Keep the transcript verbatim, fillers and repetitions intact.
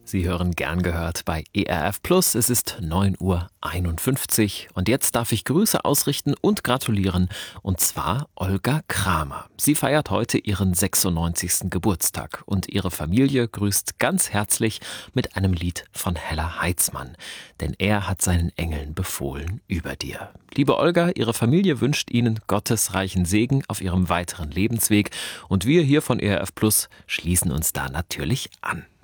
Sie hören gern gehört bei E R F Plus. Es ist neun Uhr einundfünfzig und jetzt darf ich Grüße ausrichten und gratulieren. Und zwar Olga Kramer. Sie feiert heute ihren sechsundneunzigsten Geburtstag und ihre Familie grüßt ganz herzlich mit einem Lied von Hella Heitzmann. Denn er hat seinen Engeln befohlen über dir. Liebe Olga, Ihre Familie wünscht Ihnen Gottes reichen Segen auf Ihrem weiteren Lebensweg. Und wir hier von E R F Plus schließen uns da natürlich an.